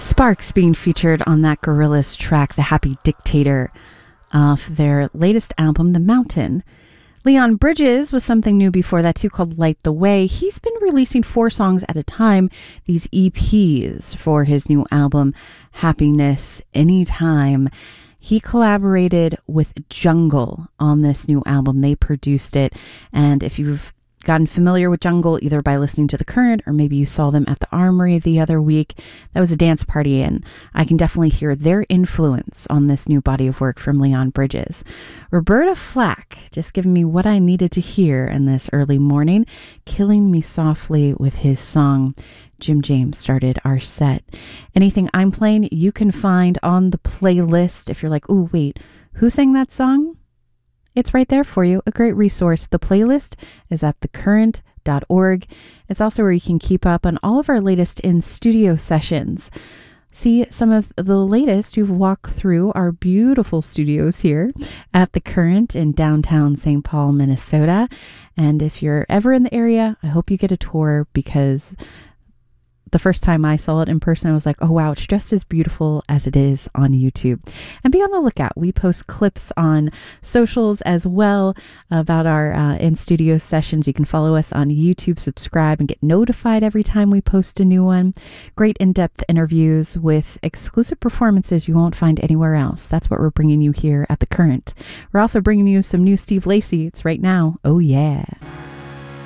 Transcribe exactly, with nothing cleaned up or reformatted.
Sparks being featured on that Gorillaz track, The Happy Dictator, off their latest album, The Mountain. Leon Bridges was something new before that too, called Light the Way. He's been releasing four songs at a time, these E Ps, for his new album, Happiness Anytime. He collaborated with Jungle on this new album. They produced it, and if you've gotten familiar with Jungle either by listening to The Current or maybe you saw them at the Armory the other week, that was a dance party, and I can definitely hear their influence on this new body of work from Leon Bridges. Roberta Flack just giving me what I needed to hear in this early morning, Killing Me Softly with his song Jim James started our set. Anything I'm playing you can find on the playlist. If you're like, ooh, wait, who sang that song? It's right there for you, a great resource. The playlist is at the current dot org. It's also where you can keep up on all of our latest in-studio sessions. See some of the latest. You've walked through our beautiful studios here at The Current in downtown Saint Paul, Minnesota. And if you're ever in the area, I hope you get a tour, because the first time I saw it in person, I was like, oh, wow, it's just as beautiful as it is on YouTube. And be on the lookout. We post clips on socials as well about our uh, in-studio sessions. You can follow us on YouTube, subscribe, and get notified every time we post a new one. Great in-depth interviews with exclusive performances you won't find anywhere else. That's what we're bringing you here at The Current. We're also bringing you some new Steve Lacy. It's right now. Oh, yeah.